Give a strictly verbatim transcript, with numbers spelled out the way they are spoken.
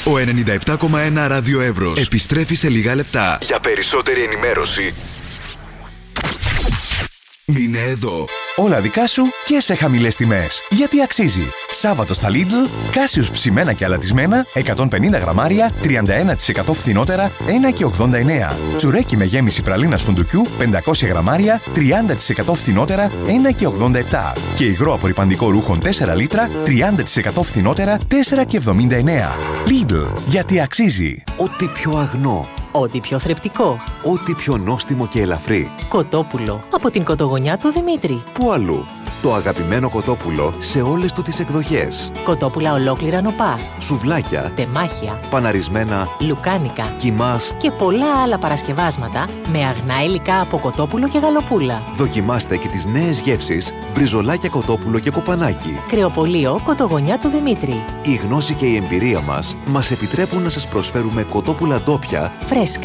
Ο ενενήντα επτά κόμμα ένα Ράδιο Εύρος επιστρέφει σε λίγα λεπτά. Για περισσότερη ενημέρωση, μείνε εδώ. Όλα δικά σου και σε χαμηλές τιμές. Γιατί αξίζει. Σάββατο στα Lidl, κάσιους ψημένα και αλατισμένα, εκατόν πενήντα γραμμάρια, τριάντα ένα τοις εκατό φθηνότερα, ένα και ογδόντα εννέα. Τσουρέκι με γέμιση πραλίνας φουντουκιού, πεντακόσια γραμμάρια, τριάντα τοις εκατό φθηνότερα, ένα και ογδόντα επτά. Και υγρό απορρυπαντικό ρούχων τέσσερα λίτρα, τριάντα τοις εκατό φθηνότερα, τέσσερα και εβδομήντα εννέα. Lidl, γιατί αξίζει. Ό,τι πιο αγνό. Ό,τι πιο θρεπτικό. Ό,τι πιο νόστιμο και ελαφρύ. Κοτόπουλο. Από την κοτογονιά του Δημήτρη. Πού αλλού. Το αγαπημένο κοτόπουλο σε όλες του τις εκδοχές. Κοτόπουλα ολόκληρα νοπά. Σουβλάκια. Τεμάχια. Παναρισμένα. Λουκάνικα. Κιμάς. Και πολλά άλλα παρασκευάσματα με αγνά υλικά από κοτόπουλο και γαλοπούλα. Δοκιμάστε και τις νέες γεύσεις μπριζολάκια κοτόπουλο και κοπανάκι. Κρεοπολείο κοτογονιά του Δημήτρη. Η γνώση και η εμπειρία μας μας επιτρέπουν να σας προσφέρουμε κοτόπουλα ντόπια, φρέσκα